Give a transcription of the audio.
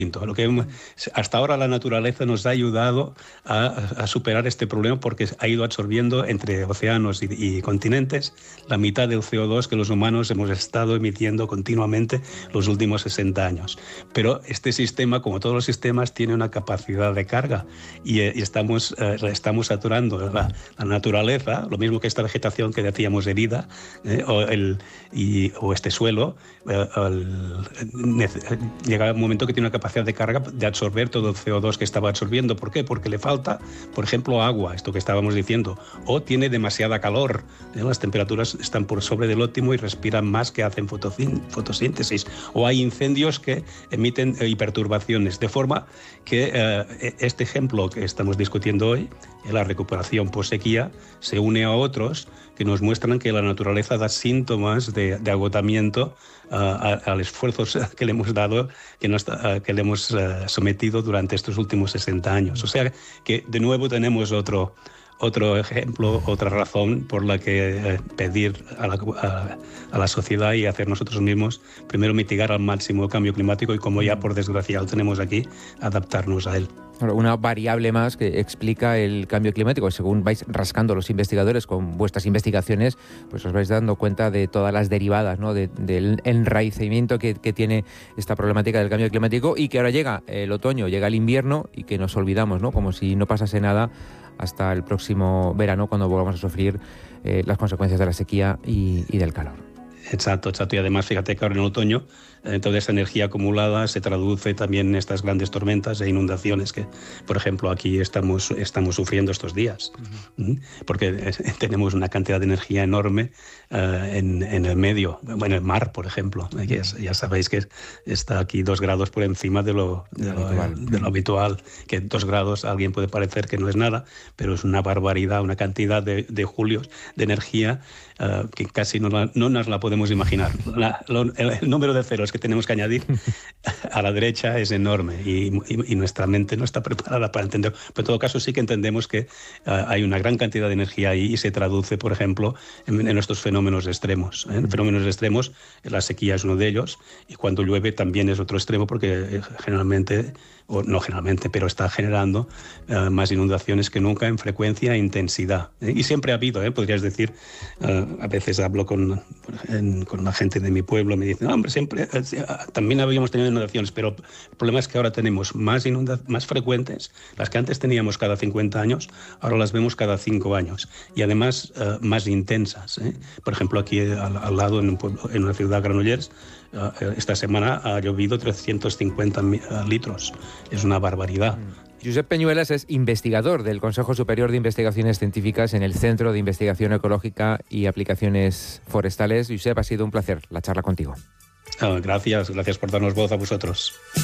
Lo que hasta ahora la naturaleza nos ha ayudado a superar este problema porque ha ido absorbiendo entre océanos y continentes la mitad del CO2 que los humanos hemos estado emitiendo continuamente los últimos 60 años. Pero este sistema, como todos los sistemas, tiene una capacidad de carga y estamos saturando la naturaleza, lo mismo que esta vegetación que decíamos herida o este suelo, llega un momento que tiene una capacidad de carga de absorber todo el CO2 que estaba absorbiendo. ¿Por qué? Porque le falta, por ejemplo, agua, esto que estábamos diciendo, o tiene demasiada calor. Las temperaturas están por sobre del óptimo y respiran más que hacen fotosíntesis. O hay incendios que emiten perturbaciones. De forma que este ejemplo que estamos discutiendo hoy, la recuperación post-sequía, se une a otros que nos muestran que la naturaleza da síntomas de agotamiento al esfuerzo que le hemos dado, que le hemos sometido durante estos últimos 60 años. O sea que de nuevo tenemos otro ejemplo, otra razón por la que pedir a la sociedad y hacer nosotros mismos, primero mitigar al máximo el cambio climático y, como ya por desgracia lo tenemos aquí, adaptarnos a él. Una variable más que explica el cambio climático. Según vais rascando los investigadores con vuestras investigaciones, pues os vais dando cuenta de todas las derivadas, ¿no? Del enraizamiento que tiene esta problemática del cambio climático, y que ahora llega el otoño, llega el invierno y que nos olvidamos, ¿no? Como si no pasase nada hasta el próximo verano, cuando volvamos a sufrir las consecuencias de la sequía y del calor. Exacto. Y además, fíjate que ahora en el otoño toda esta energía acumulada se traduce también en estas grandes tormentas e inundaciones que, por ejemplo, aquí estamos sufriendo estos días. Porque tenemos una cantidad de energía enorme en el medio, en el mar, por ejemplo. Ya sabéis que está aquí 2 grados por encima de lo habitual, que 2 grados a alguien puede parecer que no es nada, pero es una barbaridad, una cantidad de julios de energía que casi no nos la podemos imaginar. El número de ceros que tenemos que añadir a la derecha es enorme y nuestra mente no está preparada para entender. Pero en todo caso sí que entendemos que hay una gran cantidad de energía ahí y se traduce, por ejemplo, en nuestros fenómenos extremos. Fenómenos extremos, la sequía es uno de ellos, y cuando llueve también es otro extremo, porque generalmente, o no generalmente, pero está generando más inundaciones que nunca en frecuencia e intensidad. Y siempre ha habido, podrías decir, a veces hablo con la gente de mi pueblo, me dicen, hombre, siempre también habíamos tenido inundaciones, pero el problema es que ahora tenemos más frecuentes, las que antes teníamos cada 50 años, ahora las vemos cada 5 años, y además más intensas. Por ejemplo, aquí al lado, en una ciudad, Granollers, esta semana ha llovido 350 litros. Es una barbaridad. Josep Peñuelas es investigador del Consejo Superior de Investigaciones Científicas en el Centro de Investigación Ecológica y Aplicaciones Forestales. Josep, ha sido un placer la charla contigo. Gracias por darnos voz a vosotros.